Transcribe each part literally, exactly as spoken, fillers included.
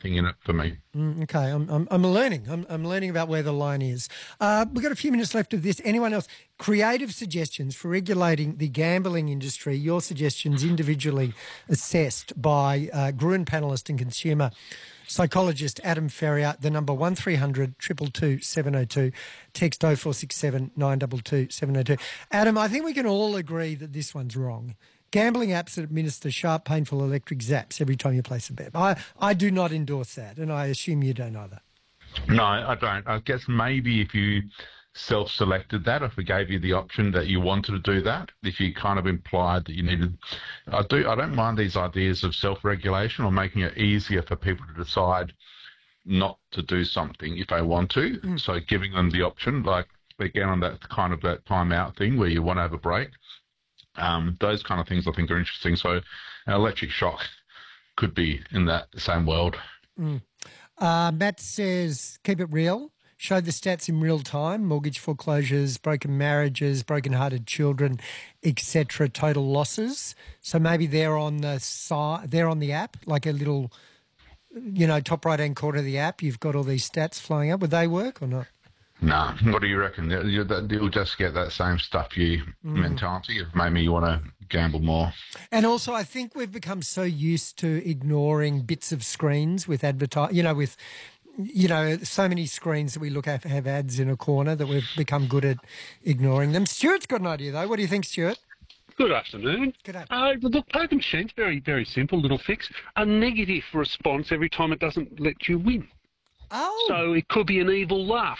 nothing in it for me. Mm, okay, I'm, I'm, I'm learning. I'm, I'm learning about where the line is. Uh, we've got a few minutes left of this. Anyone else? Creative suggestions for regulating the gambling industry, your suggestions individually assessed by uh, Gruen panellist and consumer psychologist Adam Ferrier, the number one three hundred two two two seven oh two, text oh four six seven nine two two seven oh two. Adam, I think we can all agree that this one's wrong. Gambling apps that administer sharp, painful electric zaps every time you place a bet. I, I do not endorse that, and I assume you don't either. No, I don't. I guess maybe if you self-selected that, if we gave you the option that you wanted to do that, if you kind of implied that you needed, I do. I don't mind these ideas of self-regulation or making it easier for people to decide not to do something if they want to. Mm. So giving them the option, like again on that kind of that time-out thing where you want to have a break. Um, those kind of things I think are interesting. So an electric shock could be in that same world. Mm. Uh, Matt says, keep it real. Show the stats in real time, mortgage foreclosures, broken marriages, broken-hearted children, et cetera, total losses. So maybe they're on the side, they're on the app, like a little, you know, top right-hand corner of the app. You've got all these stats flowing up. Would they work or not? No. What do you reckon? You'll just get that same stuff you mm. mentality of maybe you want to gamble more. And also I think we've become so used to ignoring bits of screens with advertise, you know, with... You know, so many screens that we look at have ads in a corner that we've become good at ignoring them. Stuart's got an idea, though. What do you think, Stuart? Good afternoon. Good afternoon. Uh, look, poker machine's very, very simple little fix. A negative response every time it doesn't let you win. Oh. So it could be an evil laugh.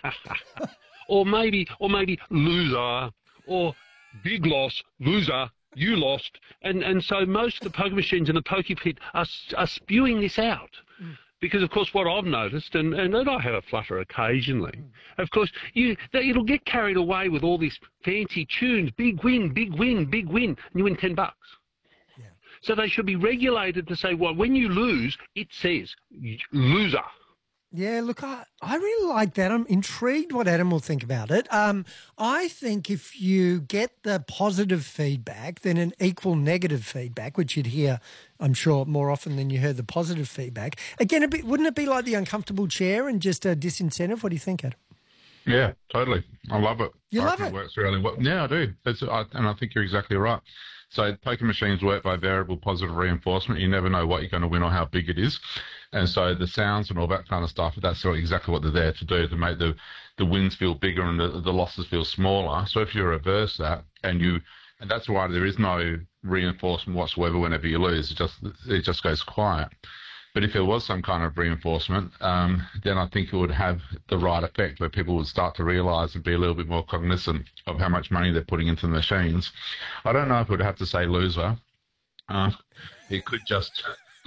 or maybe, or maybe loser, or big loss, loser, you lost. And, and so most of the poker machines in the pokie pit are, are spewing this out. Mm. Because, of course, what I've noticed, and, and I have a flutter occasionally, mm. of course, you that it'll get carried away with all these fancy tunes, big win, big win, big win, and you win ten bucks. Yeah. So they should be regulated to say, well, when you lose, it says loser. Yeah, look, I, I really like that. I'm intrigued what Adam will think about it. Um, I think if you get the positive feedback, then an equal negative feedback, which you'd hear, I'm sure, more often than you heard the positive feedback. Again, a bit, wouldn't it be like the uncomfortable chair and just a disincentive? What do you think, Adam? Yeah, totally. I love it. You I love think it? It works really well. Yeah, I do. That's, I, and I think you're exactly right. So poker machines work by variable positive reinforcement. You never know what you're going to win or how big it is. And so the sounds and all that kind of stuff, that's exactly what they're there to do, to make the, the wins feel bigger and the, the losses feel smaller. So if you reverse that and you, and that's why there is no reinforcement whatsoever whenever you lose, it just, it just goes quiet. But if there was some kind of reinforcement, um, then I think it would have the right effect where people would start to realise and be a little bit more cognizant of how much money they're putting into the machines. I don't know if it would have to say loser. Uh, it could just...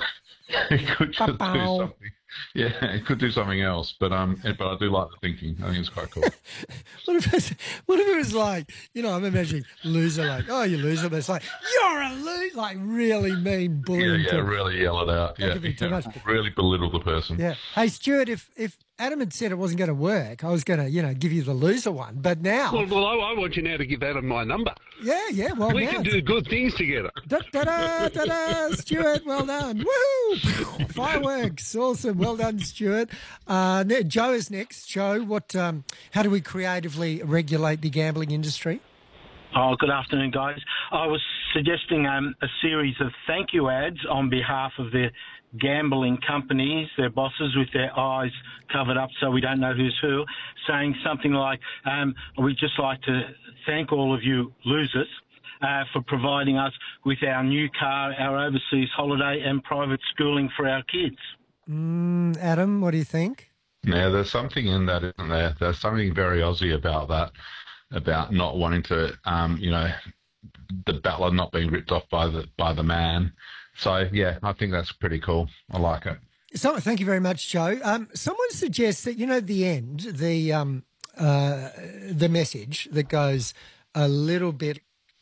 It could just do something. Yeah, it could do something else. But um, but I do like the thinking. I think it's quite cool. what if it's, what if it was like, you know, I'm imagining loser, like, oh, you loser, but it's like, you're a loser, like really mean bullying. Yeah, yeah, to, really yell it out. Yeah, yeah, really belittle the person. Yeah. Hey, Stuart, if if Adam had said it wasn't going to work, I was going to, you know, give you the loser one. But now, well, well I, I want you now to give Adam my number. Yeah, yeah. Well, we now can do good things together. Da da da da da. Stuart, well done. Woohoo! Fireworks, awesome. Well done, Stuart. Uh, Joe is next. Joe, what? Um, how do we creatively regulate the gambling industry? Oh, good afternoon, guys. I was suggesting um, a series of thank you ads on behalf of the gambling companies, their bosses, with their eyes covered up so we don't know who's who, saying something like, um, we'd just like to thank all of you losers uh, for providing us with our new car, our overseas holiday and private schooling for our kids. Mm, Adam, what do you think? Yeah, there's something in that, isn't there? There's something very Aussie about that, about not wanting to, um, you know, the battler not being ripped off by the by the man. So, yeah, I think that's pretty cool. I like it. So, thank you very much, Joe. Um, someone suggests that, you know, at the end, the um, uh, the message that goes a little bit...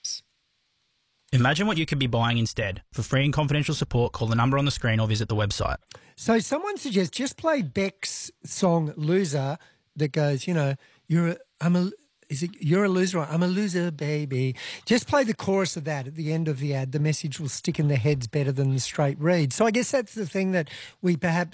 Imagine what you could be buying instead. For free and confidential support, call the number on the screen or visit the website. So someone suggests just play Beck's song Loser that goes, you know, you're a, I'm a... Is it, you're a loser, I'm a loser, baby. Just play the chorus of that at the end of the ad. The message will stick in their heads better than the straight read. So I guess that's the thing that we perhaps